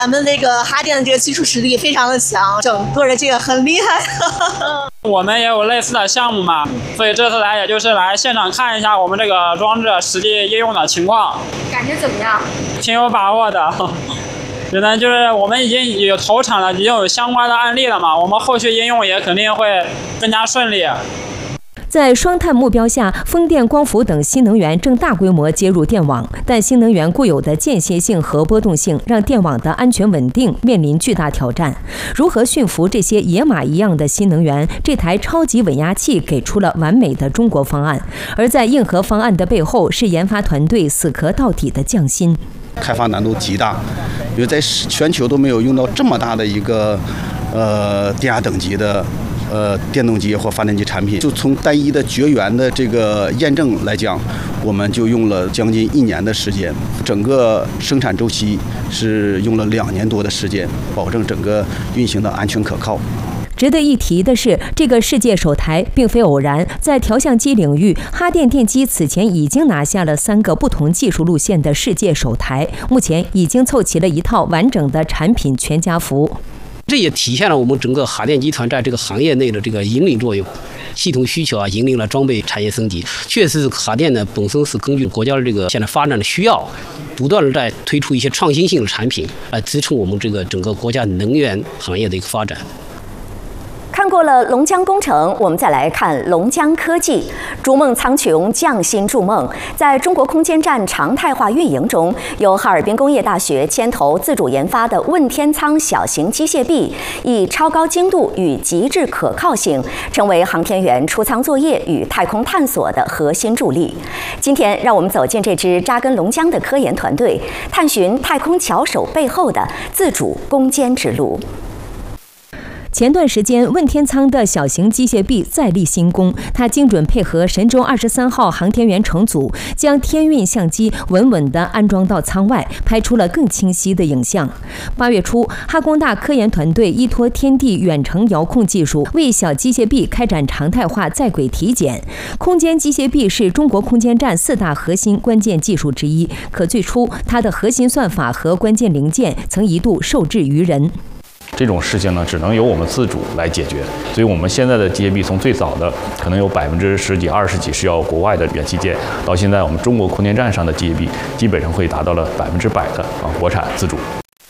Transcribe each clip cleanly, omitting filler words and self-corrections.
咱们这个哈电的这个技术实力非常的强，整个的这个很厉害。 我们也有类似的项目嘛，所以这次来也就是来现场看一下我们这个装置实际应用的情况。 感觉怎么样？ 挺有把握的。觉得就是我们已经有投产了，已经有相关的案例了嘛，我们后续应用也肯定会更加顺利。 在双碳目标下，风电、光伏等新能源正大规模接入电网，但新能源固有的间歇性和波动性让电网的安全稳定面临巨大挑战。如何驯服这些野马一样的新能源？这台超级稳压器给出了完美的中国方案，而在硬核方案的背后，是研发团队死磕到底的匠心。 开发难度极大，因为在全球都没有用到这么大的一个电压等级的电动机或发电机产品。就从单一的绝缘的这个验证来讲，我们就用了将近1年的时间，整个生产周期是用了2年多的时间，保证整个运行的安全可靠。 值得一提的是，这个世界首台并非偶然，在调相机领域，哈电电机此前已经拿下了3个不同技术路线的世界首台，目前已经凑齐了一套完整的产品全家福。 这也体现了我们整个哈电集团在这个行业内的这个引领作用。系统需求啊，引领了装备产业升级。确实，哈电呢本身是根据国家的这个现在发展的需要，不断的在推出一些创新性的产品，来支撑我们这个整个国家能源行业的一个发展。 看过了龙江工程，我们再来看龙江科技。逐梦苍穹，匠心筑梦。在中国空间站常态化运营中，由哈尔滨工业大学牵头自主研发的问天舱小型机械臂，以超高精度与极致可靠性，成为航天员出舱作业与太空探索的核心助力。今天，让我们走进这支扎根龙江的科研团队，探寻太空巧手背后的自主攻坚之路。 前段时间，问天舱的小型机械臂再立新功，它精准配合神舟23号航天员乘组，将天运相机稳稳地安装到舱外，拍出了更清晰的影像。8月初，哈工大科研团队依托天地远程遥控技术，为小机械臂开展常态化在轨体检。空间机械臂是中国空间站4大核心关键技术之一，可最初它的核心算法和关键零件曾一度受制于人。 这种事情呢，只能由我们自主来解决。所以我们现在的机械臂从最早的可能有10几、20几是要国外的元器件，到现在我们中国空间站上的机械臂基本上会达到了100%的国产自主。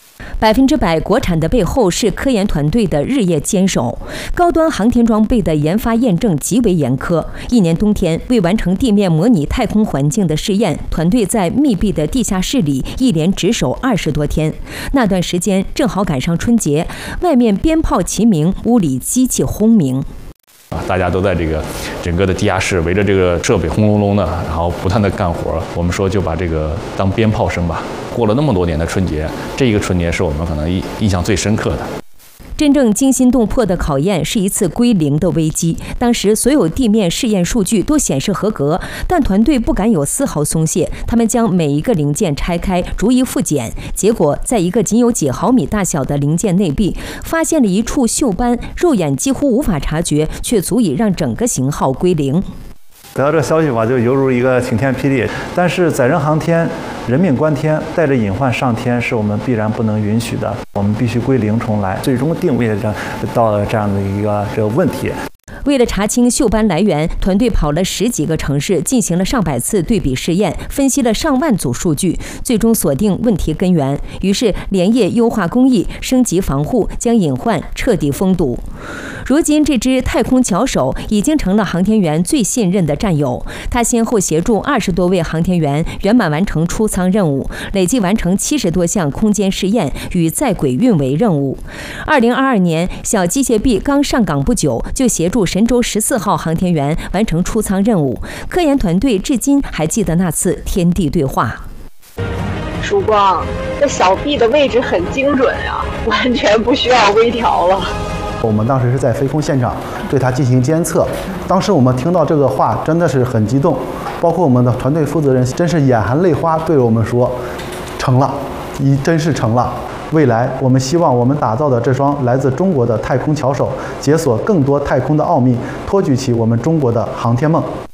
100%国产的背后是科研团队的日夜坚守。高端航天装备的研发验证极为严苛。1年冬天，为完成地面模拟太空环境的试验，团队在密闭的地下室里一连值守20多天。那段时间正好赶上春节，外面鞭炮齐鸣，屋里机器轰鸣。 大家都在这个整个的地下室围着这个设备轰隆隆的，然后不断的干活。我们说就把这个当鞭炮声吧。过了那么多年的春节，这一个春节是我们可能印象最深刻的。 真正惊心动魄的考验是一次归零的危机。当时所有地面试验数据都显示合格，但团队不敢有丝毫松懈，他们将每一个零件拆开，逐一复检。结果，在一个仅有几毫米大小的零件内壁，发现了一处锈斑，肉眼几乎无法察觉，却足以让整个型号归零。 得到这个消息吧，就犹如一个晴天霹雳。但是载人航天，人命关天，带着隐患上天是我们必然不能允许的。我们必须归零重来，最终定位到了这样的一个这个问题。 为了查清锈斑来源，团队跑了10几个城市，进行了上百次对比试验，分析了上万组数据，最终锁定问题根源。于是连夜优化工艺，升级防护，将隐患彻底封堵。如今，这支太空巧手已经成了航天员最信任的战友。他先后协助20多位航天员圆满完成出舱任务，累计完成70多项空间试验与在轨运维任务。2022年，小机械臂刚上岗不久，就协助神舟14号航天员完成出舱任务。科研团队至今还记得那次天地对话。 曙光，这小臂的位置很精准啊，完全不需要微调了。 我们当时是在飞空现场对它进行监测，当时我们听到这个话真的是很激动，包括我们的团队负责人真是眼含泪花对我们说，成了，真是成了。未来我们希望我们打造的这双来自中国的太空巧手，解锁更多太空的奥秘，托举起我们中国的航天梦。